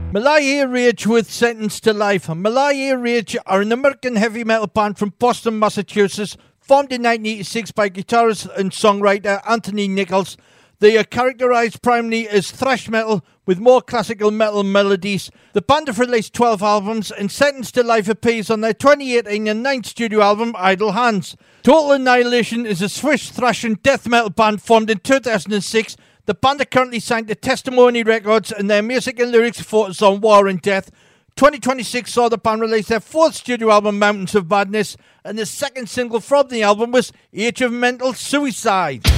Malaya Rage with Sentenced to Life. Malaya Rage are an American heavy metal band from Boston, Massachusetts, formed in 1986 by guitarist and songwriter Anthony Nichols. They are characterised primarily as thrash metal with more classical metal melodies. The band have released 12 albums, and Sentenced to Life appears on their 2018 and 9th studio album, Idle Hands. Total Annihilation is a Swiss thrash and death metal band formed in 2006. The band are currently signed to Testimony Records, and their music and lyrics focus on war and death. 2026 saw the band release their 4th studio album, Mountains of Madness, and the second single from the album was Age of Mental Suicide.